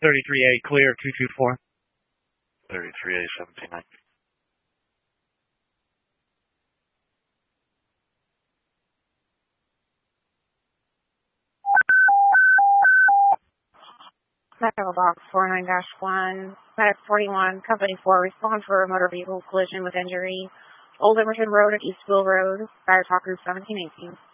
33A clear, 224. 33A 1790. Medical box 49-1, Medic 41, Company 4, respond for a motor vehicle collision with injury, Old Emerson Road and Eastville Road, Fire Talk Group 1718.